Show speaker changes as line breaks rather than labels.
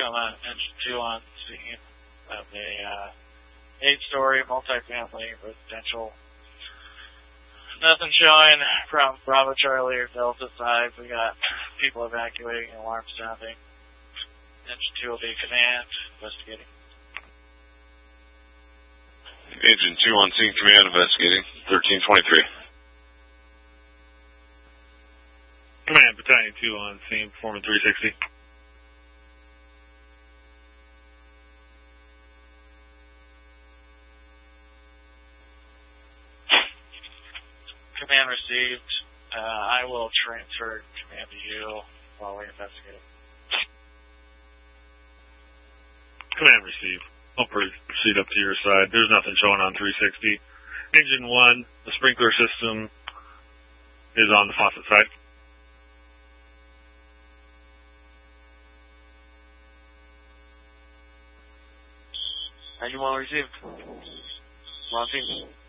Tacoma, engine 2 on scene of a 8-story multifamily residential. Nothing showing from Bravo Charlie or Delta side. We got people evacuating, alarm sounding. Engine 2 will be command, investigating.
Engine 2 on scene, command, investigating. 1323.
Command, Battalion 2 on scene, performing 360.
Command received. I will transfer command to you while we investigate.
Command received. I'll proceed up to your side. There's nothing showing on 360. Engine 1, the sprinkler system is on the faucet side.
91 received. Launching.